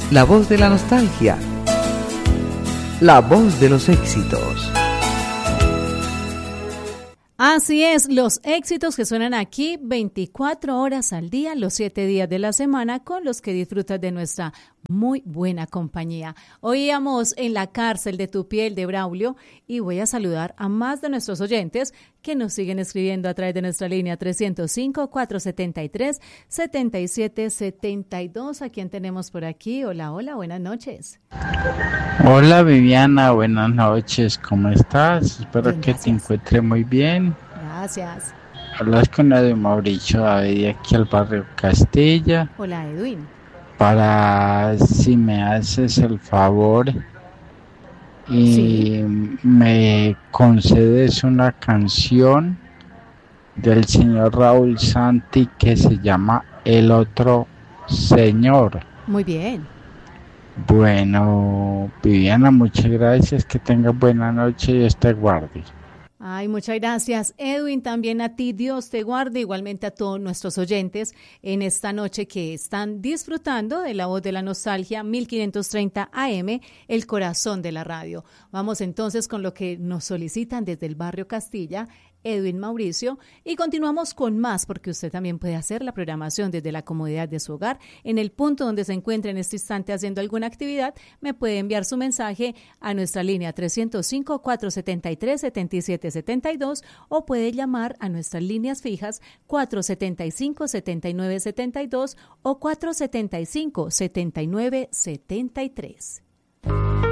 La voz de la nostalgia. La voz de los éxitos. Así es, los éxitos que suenan aquí 24 horas al día, los 7 días de la semana, con los que disfrutas de nuestra muy buena compañía. Oíamos En la cárcel de tu piel de Braulio y voy a saludar a más de nuestros oyentes que nos siguen escribiendo a través de nuestra línea 305-473-7772. ¿A quién tenemos por aquí? Hola, hola, buenas noches. Hola Viviana, buenas noches, ¿cómo estás? Espero Bien, que te encuentres muy bien. Gracias. Hablas con Edwin Mauricio David aquí al barrio Castilla. Hola, Edwin. Para si me haces el favor y Sí. me concedes una canción del señor Raúl Santi que se llama El otro señor. Muy bien. Bueno, Viviana, muchas gracias, que tengas buena noche y Dios te guarde. Ay, muchas gracias, Edwin. También a ti, Dios te guarde, igualmente a todos nuestros oyentes en esta noche que están disfrutando de la voz de la nostalgia 1530 AM, el corazón de la radio. Vamos entonces con lo que nos solicitan desde el barrio Castilla, Edwin Mauricio, y continuamos con más porque usted también puede hacer la programación desde la comodidad de su hogar. En el punto donde se encuentre en este instante haciendo alguna actividad, me puede enviar su mensaje a nuestra línea 305-473-7772 o puede llamar a nuestras líneas fijas 475-7972 o 475-7973.